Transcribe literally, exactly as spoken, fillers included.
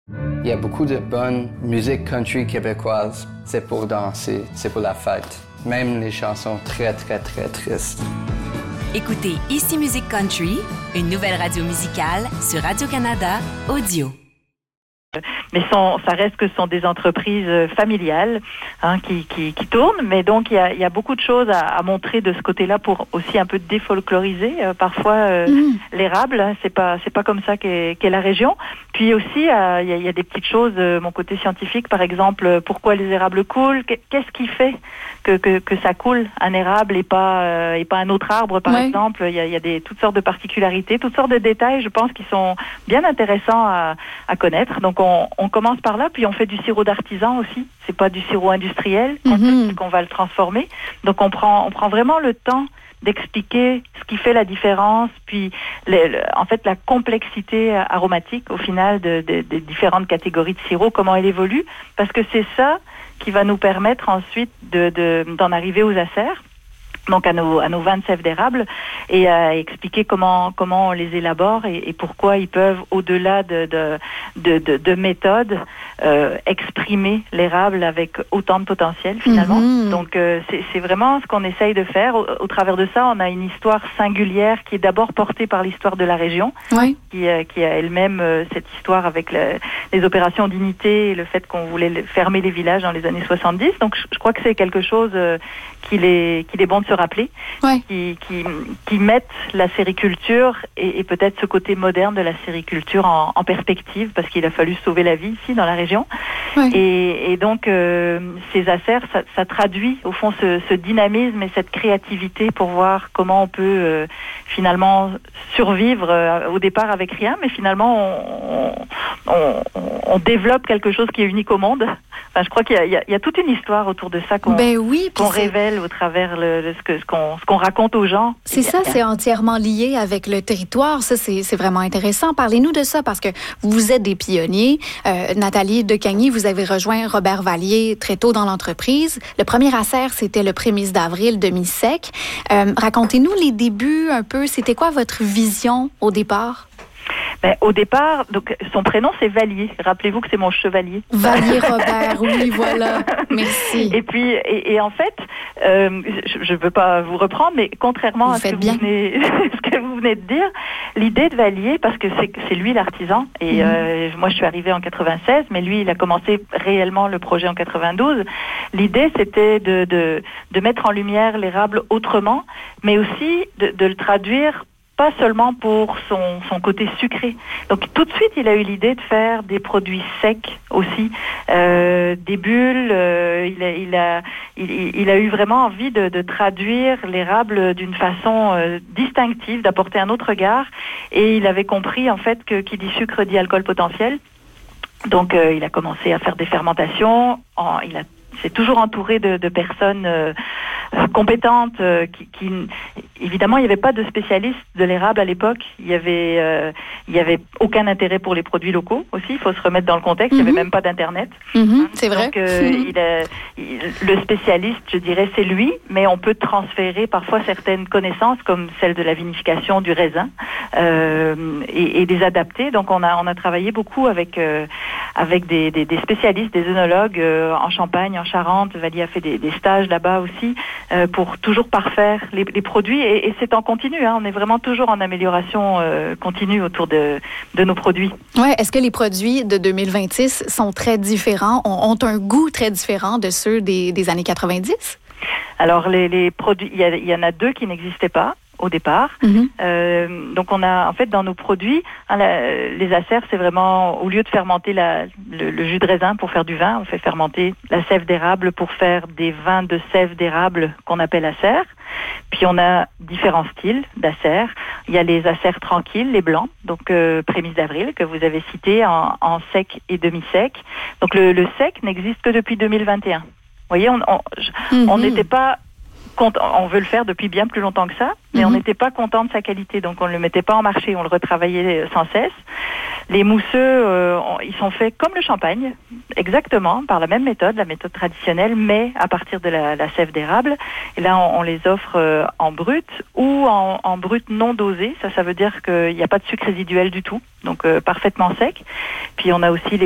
Il y a beaucoup de bonne musique country québécoise. C'est pour danser, c'est pour la fête. Même les chansons très, très, très tristes. Écoutez Ici Musique Country, une nouvelle radio musicale sur Radio-Canada Audio. Mais sont, ça reste que ce sont des entreprises familiales hein, qui, qui, qui tournent. Mais donc, il y a, il y a beaucoup de choses à, à montrer de ce côté-là pour aussi un peu défolkloriser. Euh, parfois, euh, mmh. l'érable, hein, c'est pas, c'est pas comme ça qu'est, qu'est la région. Puis aussi, euh, il, y a, il y a des petites choses, euh, mon côté scientifique, par exemple, pourquoi les érables coulent. Qu'est-ce qui fait que, que, que ça coule, un érable et pas, euh, et pas un autre arbre, par ouais. exemple. Il y a, il y a des, toutes sortes de particularités, toutes sortes de détails, je pense, qui sont bien intéressants à, à connaître. Donc, on, on commence par là, puis on fait du sirop d'artisan aussi. C'est pas du sirop industriel mm-hmm. qu'on va le transformer. Donc, on prend, on prend vraiment le temps d'expliquer ce qui fait la différence, puis le, le, en fait la complexité aromatique au final de, de, de différentes catégories de sirop, comment elle évolue, parce que c'est ça qui va nous permettre ensuite de, de, d'en arriver aux acers, donc à nos, à nos vins de sève d'érable, et à expliquer comment, comment on les élabore et, et pourquoi ils peuvent, au-delà de, de, de, de, de méthodes, euh, exprimer l'érable avec autant de potentiel finalement. Mm-hmm. Donc euh, c'est, c'est vraiment ce qu'on essaye de faire. Au, au travers de ça, on a une histoire singulière qui est d'abord portée par l'histoire de la région, oui. qui, euh, qui a elle-même euh, cette histoire avec le, les opérations d'unité et le fait qu'on voulait fermer les villages dans les années soixante-dix. Donc je, je crois que c'est quelque chose euh, qu'il est, qu'il est bon de se rappeler, ouais. qui, qui, qui mettent la sériculture et, et peut-être ce côté moderne de la sériculture en, en perspective, parce qu'il a fallu sauver la vie ici dans la région. Ouais. Et, et donc, euh, ces acers, ça, ça traduit au fond ce, ce dynamisme et cette créativité pour voir comment on peut euh, finalement survivre euh, au départ avec rien, mais finalement on, on, on, on développe quelque chose qui est unique au monde. Enfin, je crois qu'il y a, il y a, il y a toute une histoire autour de ça qu'on, ben oui, qu'on révèle au travers le, le, ce, que, ce, qu'on, ce qu'on raconte aux gens. C'est ça, c'est entièrement lié avec le territoire. Ça, c'est, c'est vraiment intéressant. Parlez-nous de ça, parce que vous êtes des pionniers. Euh, Nathalie Decagny, vous avez rejoint Robert Vallier très tôt dans l'entreprise. Le premier acer, c'était le prémisse d'avril demi-sec. Euh, racontez-nous les débuts un peu. C'était quoi votre vision au départ? Ben, au départ, donc, son prénom, c'est Vallier. Rappelez-vous que c'est mon chevalier. Vallier Robert, oui, voilà. Merci. Et puis, et, et en fait, euh, je ne veux pas vous reprendre, mais contrairement vous à ce que, bien. vous venez, ce que vous venez de dire, l'idée de Vallier, parce que c'est, c'est lui l'artisan, et mmh. euh, moi je suis arrivée en quatre-vingt-seize, mais lui, il a commencé réellement le projet en quatre-vingt-douze. L'idée, c'était de, de, de mettre en lumière l'érable autrement, mais aussi de, de le traduire pas seulement pour son, son côté sucré. Donc tout de suite, il a eu l'idée de faire des produits secs aussi, euh, des bulles. Euh, il, a, il, a, il, il a eu vraiment envie de, de traduire l'érable d'une façon euh, distinctive, d'apporter un autre regard. Et il avait compris en fait que qui dit sucre dit alcool potentiel. Donc euh, il a commencé à faire des fermentations. En, il a s'est toujours entouré de, de personnes euh, compétentes euh, qui, qui, évidemment, il n'y avait pas de spécialistes de l'érable à l'époque. Il y avait, euh, il y avait aucun intérêt pour les produits locaux aussi. Il faut se remettre dans le contexte. Mm-hmm. Il n'y avait même pas d'internet. Mm-hmm, c'est vrai. Donc, euh, mm-hmm. il a, il, le spécialiste, je dirais, c'est lui, mais on peut transférer parfois certaines connaissances, comme celle de la vinification du raisin, euh, et, et les adapter. Donc, on a, on a travaillé beaucoup avec, euh, avec des, des, des spécialistes, des œnologues euh, en Champagne, en Charente. Vallier a fait des, des stages là-bas aussi euh, pour toujours parfaire les, les produits et, et c'est en continu. Hein, on est vraiment toujours en amélioration euh, continue autour de, de nos produits. Ouais, est-ce que les produits de deux mille vingt-six sont très différents, ont, ont un goût très différent de ceux des, des années quatre-vingt-dix? Alors les, les produits, il y, y en a deux qui n'existaient pas au départ. Mm-hmm. Euh, donc on a en fait dans nos produits, hein, la, les acers, c'est vraiment au lieu de fermenter la, le, le jus de raisin pour faire du vin, on fait fermenter la sève d'érable pour faire des vins de sève d'érable qu'on appelle acers. Puis on a différents styles d'acers. Il y a les acers tranquilles, les blancs, donc euh, prémisse d'avril que vous avez cité en, en sec et demi-sec. Donc le, le sec n'existe que depuis deux mille vingt et un. Vous voyez, on on n'était mm-hmm. pas on veut le faire depuis bien plus longtemps que ça, mais mm-hmm. on n'était pas content de sa qualité, donc on ne le mettait pas en marché, on le retravaillait sans cesse. Les mousseux, euh, ils sont faits comme le champagne, exactement, par la même méthode, la méthode traditionnelle, mais à partir de la, la sève d'érable. Et là, on, on les offre euh, en brut ou en, en brut non dosé. Ça, ça veut dire qu'il n'y a pas de sucre résiduel du tout, donc euh, parfaitement sec. Puis on a aussi les